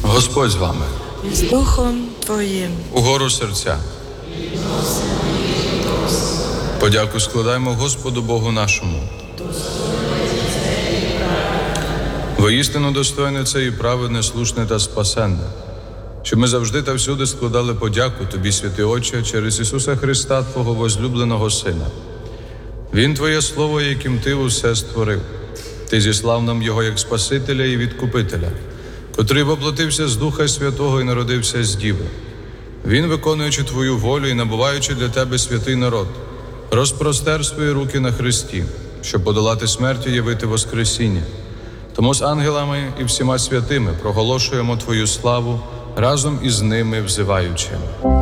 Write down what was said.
Господь з вами. І з Духом Твоїм. Угору серця. Подяку складаємо Господу Богу нашому. Воістину достойне це і праведне, слушне та спасенне, щоб ми завжди та всюди складали подяку Тобі, святий Отче, через Ісуса Христа, Твого возлюбленого Сина. Він Твоє Слово, яким Ти усе створив. Ти зіслав нам Його як Спасителя і Відкупителя, котрий воплотився з Духа Святого і народився з Діви. Він, виконуючи Твою волю і набуваючи для Тебе святий народ, розпростер свої руки на хресті, щоб подолати смерть і явити воскресіння. Тому з ангелами і всіма святими проголошуємо Твою славу, разом із ними взиваючи.